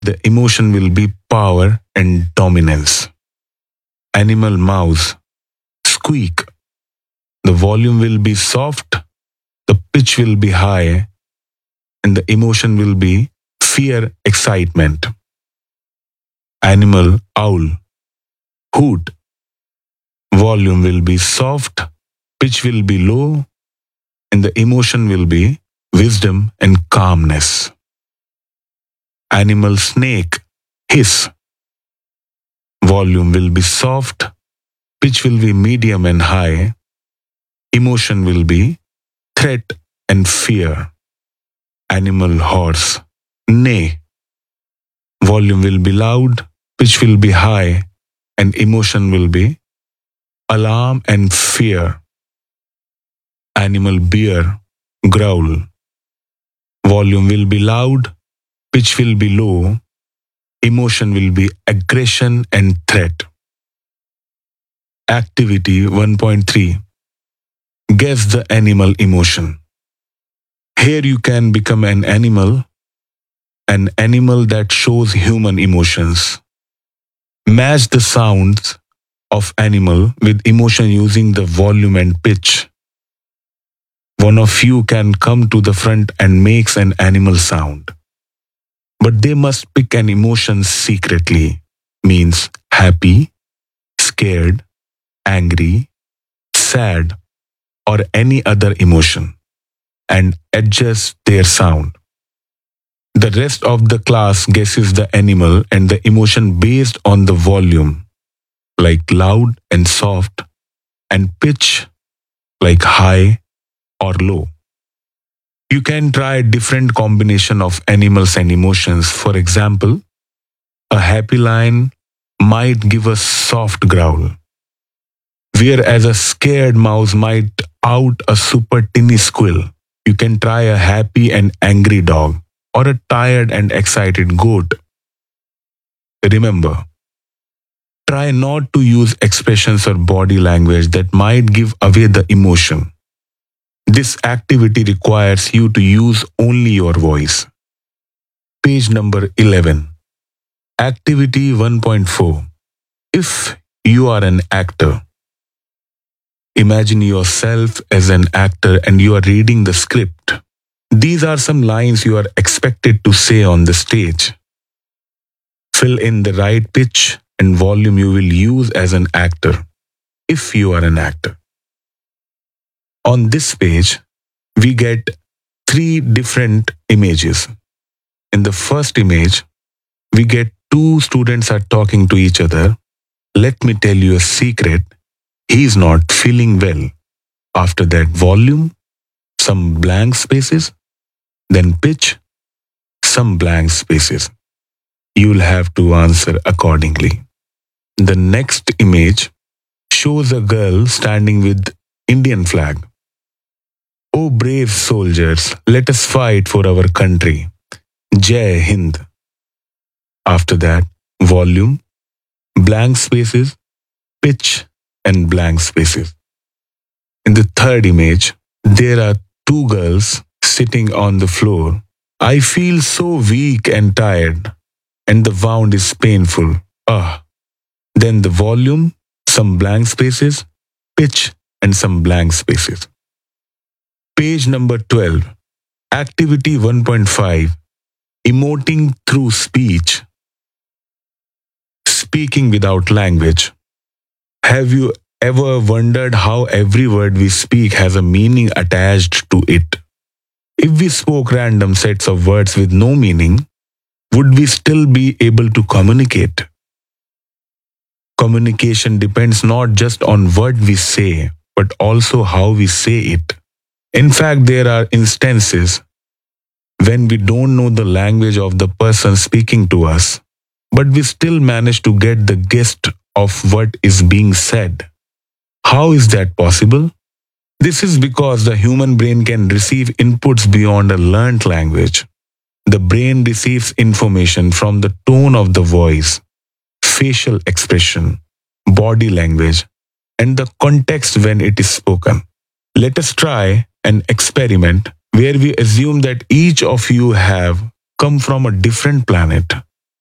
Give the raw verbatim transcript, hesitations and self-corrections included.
The emotion will be power and dominance. Animal mouse, squeak. The volume will be soft, the pitch will be high, and the emotion will be fear, excitement. Animal owl, hoot. Volume will be soft, pitch will be low, and the emotion will be wisdom and calmness. Animal snake, hiss. Volume will be soft, pitch will be medium and high, emotion will be threat and fear. Animal horse, neigh. Volume will be loud, pitch will be high, and emotion will be alarm and fear. Animal bear, growl. Volume will be loud, pitch will be low, emotion will be aggression and threat. Activity one point three. Guess the animal emotion. Here you can become an animal, an animal that shows human emotions. Match the sounds of animal with emotion using the volume and pitch. One of you can come to the front and makes an animal sound. But they must pick an emotion secretly, means happy, scared, angry, sad, or any other emotion, and adjust their sound. The rest of the class guesses the animal and the emotion based on the volume, like loud and soft, and pitch, like high or low. You can try different combination of animals and emotions. For example, a happy lion might give a soft growl, whereas a scared mouse might out a super tinny squeal. You can try a happy and angry dog or a tired and excited goat. Remember, try not to use expressions or body language that might give away the emotion. This activity requires you to use only your voice. Page number eleven. Activity one point four. If you are an actor, imagine yourself as an actor and you are reading the script. These are some lines you are expected to say on the stage. Fill in the right pitch and volume you will use as an actor, if you are an actor. On this page, we get three different images. In the first image, we get two students are talking to each other. Let me tell you a secret. He is not feeling well. After that, volume, some blank spaces, then pitch, some blank spaces. You'll have to answer accordingly. The next image shows a girl standing with Indian flag. Oh brave soldiers, let us fight for our country. Jai Hind. After that, volume, blank spaces, pitch, and blank spaces. In the third image, there are two girls sitting on the floor. I feel so weak and tired, and the wound is painful. Ah. Then the volume, some blank spaces, pitch, and some blank spaces. Page number twelve. Activity one point five. Emoting through speech. Speaking without language. Have you ever wondered how every word we speak has a meaning attached to it? If we spoke random sets of words with no meaning, would we still be able to communicate? Communication depends not just on what we say, but also how we say it. In fact, there are instances when we don't know the language of the person speaking to us, but we still manage to get the gist of what is being said. How is that possible? This is because the human brain can receive inputs beyond a learnt language. The brain receives information from the tone of the voice, facial expression, body language, and the context when it is spoken. Let us try an experiment where we assume that each of you have come from a different planet.